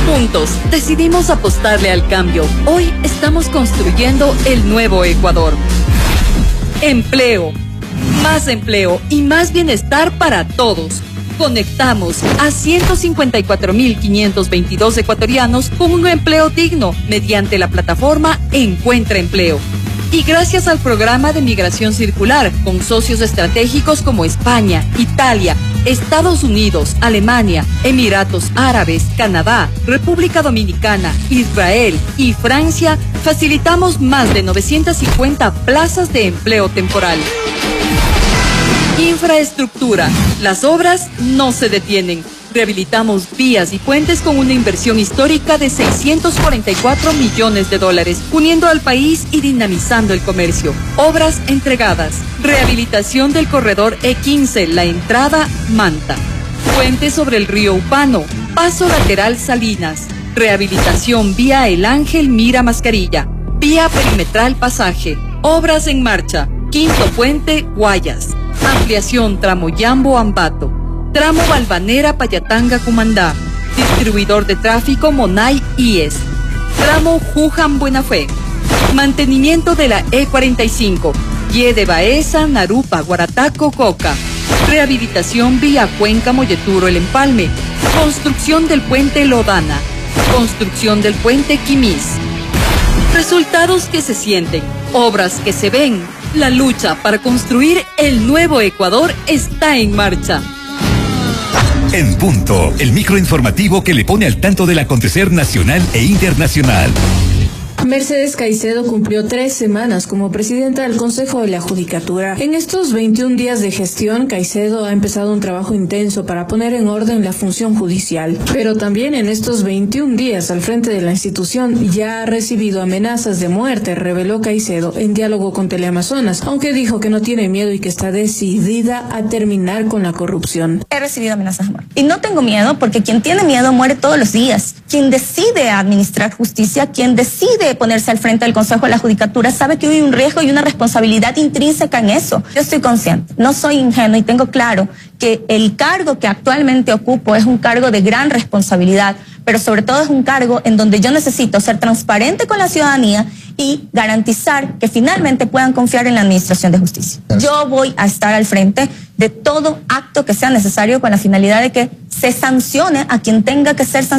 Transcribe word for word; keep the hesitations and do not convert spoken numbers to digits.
Juntos decidimos apostarle al cambio. Hoy estamos construyendo el nuevo Ecuador. Empleo, más empleo y más bienestar para todos. Conectamos a ciento cincuenta y cuatro mil quinientos veintidós ecuatorianos con un empleo digno mediante la plataforma Encuentra Empleo. Y gracias al programa de migración circular con socios estratégicos como España, Italia, Estados Unidos, Alemania, Emiratos Árabes, Canadá, República Dominicana, Israel y Francia, facilitamos más de novecientas cincuenta plazas de empleo temporal. Infraestructura. Las obras no se detienen. Rehabilitamos vías y puentes con una inversión histórica de seiscientos cuarenta y cuatro millones de dólares, uniendo al país y dinamizando el comercio. Obras entregadas. Rehabilitación del corredor E quince, la entrada Manta. Puente sobre el río Upano. Paso lateral Salinas. Rehabilitación vía El Ángel Mira Mascarilla. Vía perimetral Pasaje. Obras en marcha. Quinto puente Guayas. Ampliación tramo Yambo Ambato. Tramo Balvanera Payatanga Cumandá. Distribuidor de tráfico Monay I E S. Tramo Juján Buenafé. Mantenimiento de la E cuarenta y cinco. Y de Baeza, Narupa, Guarataco, Coca. Rehabilitación vía Cuenca Molleturo El Empalme. Construcción del puente Lodana. Construcción del puente Quimís. Resultados que se sienten. Obras que se ven. La lucha para construir el nuevo Ecuador está en marcha. En punto, el microinformativo que le pone al tanto del acontecer nacional e internacional. Mercedes Caicedo cumplió tres semanas como presidenta del Consejo de la Judicatura. En estos veintiún días de gestión, Caicedo ha empezado un trabajo intenso para poner en orden la función judicial. Pero también en estos veintiún días al frente de la institución ya ha recibido amenazas de muerte, reveló Caicedo en diálogo con Teleamazonas, aunque dijo que no tiene miedo y que está decidida a terminar con la corrupción. He recibido amenazas de muerte. Y no tengo miedo porque quien tiene miedo muere todos los días. Quien decide administrar justicia, quien decide ponerse al frente del Consejo de la Judicatura, sabe que hay un riesgo y una responsabilidad intrínseca en eso. Yo estoy consciente, no soy ingenuo y tengo claro que el cargo que actualmente ocupo es un cargo de gran responsabilidad, pero sobre todo es un cargo en donde yo necesito ser transparente con la ciudadanía y garantizar que finalmente puedan confiar en la administración de justicia. Yo voy a estar al frente de todo acto que sea necesario con la finalidad de que se sancione a quien tenga que ser sancionado.